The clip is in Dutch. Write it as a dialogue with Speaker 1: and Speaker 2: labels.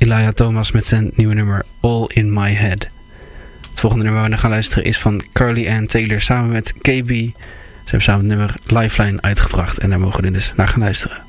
Speaker 1: Elijah Thomas met zijn nieuwe nummer All in My Head. Het volgende nummer waar we naar gaan luisteren is van Carly Ann Taylor samen met KB. Ze hebben samen het nummer Lifeline uitgebracht en daar mogen we dus naar gaan luisteren.